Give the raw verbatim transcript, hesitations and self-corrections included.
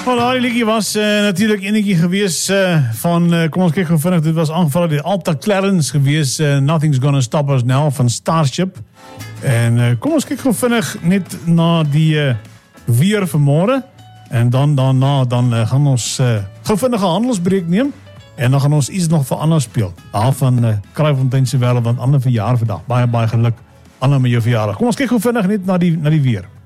Wel, daardie liedjie was uh, natuurlijk enetjie gewees uh, van, uh, kom ons kyk gou vinnig, dit was aangevallen die Alta Clarence gewees, uh, Nothing's Gonna Stop Us Now van Starship. En uh, kom ons kyk gou vinnig net na die uh, weer vanmorgen. En dan daarna dan, uh, gaan ons uh, gou vinnig 'n handelsbreek neem. En dan gaan ons iets nog vir Anna speel. Daar van uh, Kraaifontein se wêreld, want Anna verjaar vandag. Baie baie geluk Anna met jou verjaardag. Kom ons kyk gou vinnig net na die na die weer.